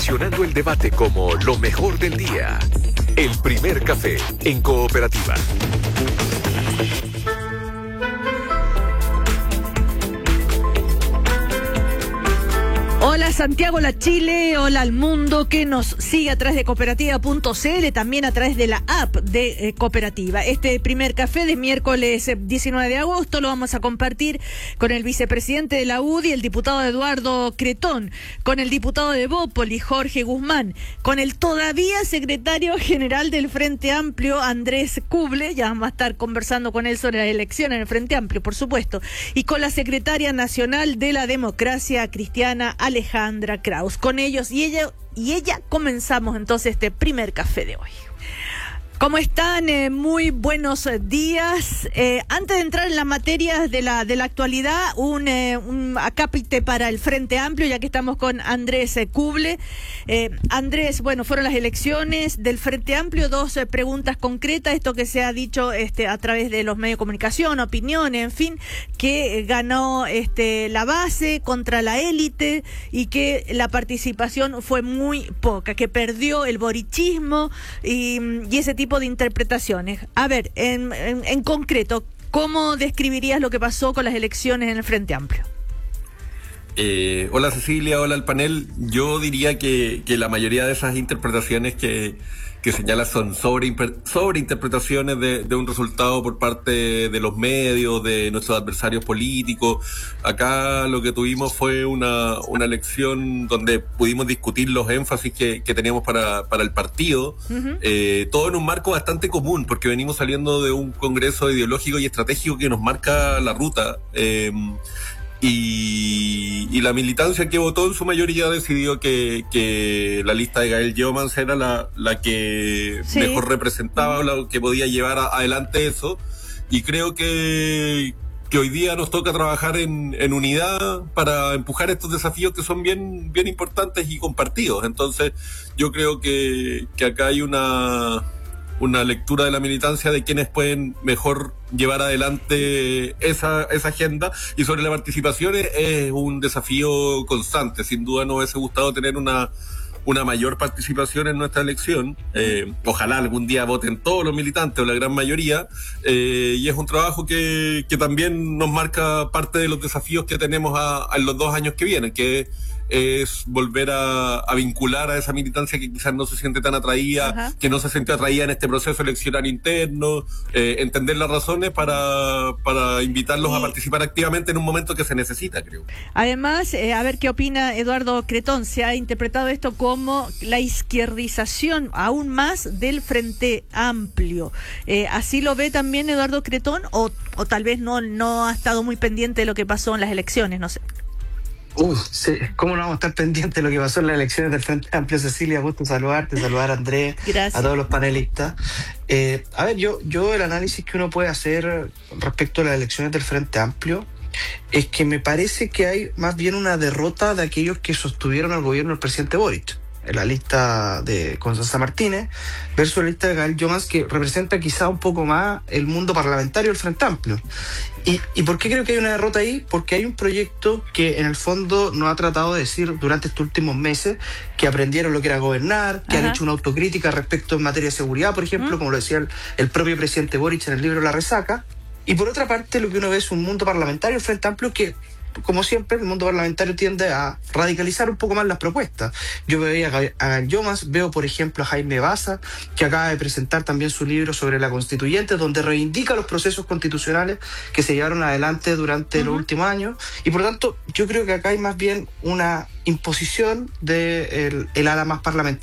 posicionando el debate como lo mejor del día. El primer café en Cooperativa. Hola Santiago, hola Chile, hola al mundo que nos sigue a través de cooperativa.cl, también a través de la app de Cooperativa. Este primer café de miércoles 19 de agosto lo vamos a compartir con el vicepresidente de la UDI, el diputado Eduardo Cretón, con el diputado de Bópoli, Jorge Guzmán, con el todavía secretario general del Frente Amplio, Andrés Kuble, ya vamos a estar conversando con él sobre la elección en el Frente Amplio, por supuesto, y con la secretaria nacional de la Democracia Cristiana, Alejandra Kraus. Con ellos y ella comenzamos entonces este primer café de hoy. ¿Cómo están? Muy buenos días. Antes de entrar en las materias de la actualidad, un acápite para el Frente Amplio, ya que estamos con Andrés Kuble. Andrés, bueno, fueron las elecciones del Frente Amplio, dos preguntas concretas, esto que se ha dicho a través de los medios de comunicación, opiniones, en fin, que ganó la base contra la élite y que la participación fue muy poca, que perdió el borichismo y ese tipo de interpretaciones. A ver, en concreto, ¿cómo describirías lo que pasó con las elecciones en el Frente Amplio? Hola Cecilia, hola al panel. Yo diría que la mayoría de esas interpretaciones que señala son sobreinterpretaciones de un resultado por parte de los medios, de nuestros adversarios políticos. Acá lo que tuvimos fue una elección donde pudimos discutir los énfasis que teníamos para el partido, todo en un marco bastante común, porque venimos saliendo de un congreso ideológico y estratégico que nos marca la ruta. Y la militancia que votó en su mayoría decidió que la lista de Gael Jomans era la que mejor representaba, la que podía llevar adelante eso, y creo que hoy día nos toca trabajar en unidad para empujar estos desafíos que son bien importantes y compartidos. Entonces yo creo que acá hay una lectura de la militancia de quienes pueden mejor llevar adelante esa agenda, y sobre la participación es un desafío constante. Sin duda nos hubiese gustado tener una mayor participación en nuestra elección. Ojalá algún día voten todos los militantes o la gran mayoría, y es un trabajo que también nos marca parte de los desafíos que tenemos en los 2 años que vienen, que es volver a vincular a esa militancia que quizás no se siente tan atraída, que no se sintió atraída en este proceso electoral interno, entender las razones para invitarlos a participar activamente en un momento que se necesita, creo. Además, a ver qué opina Eduardo Cretón. Se ha interpretado esto como la izquierdización aún más del Frente Amplio. ¿Así lo ve también Eduardo Cretón o tal vez no ha estado muy pendiente de lo que pasó en las elecciones? No sé. Sí. ¿Cómo no vamos a estar pendientes de lo que pasó en las elecciones del Frente Amplio, Cecilia? Gusto saludar a Andrés, gracias, a todos los panelistas. A ver, yo el análisis que uno puede hacer respecto a las elecciones del Frente Amplio es que me parece que hay más bien una derrota de aquellos que sostuvieron al gobierno del presidente Boric, en la lista de Constanza Martínez versus la lista de Gael Jomans, que representa quizá un poco más el mundo parlamentario del Frente Amplio. ¿Y por qué creo que hay una derrota ahí? Porque hay un proyecto que en el fondo nos ha tratado de decir durante estos últimos meses que aprendieron lo que era gobernar, que han hecho una autocrítica respecto en materia de seguridad, por ejemplo, como lo decía el propio presidente Boric en el libro La Resaca. Y por otra parte, lo que uno ve es un mundo parlamentario, el Frente Amplio, que, como siempre, el mundo parlamentario tiende a radicalizar un poco más las propuestas. Yo veía a Gael Jomans, veo por ejemplo a Jaime Baza, que acaba de presentar también su libro sobre la constituyente, donde reivindica los procesos constitucionales que se llevaron adelante durante los últimos años, y por lo tanto yo creo que acá hay más bien una imposición del ala más parlamentaria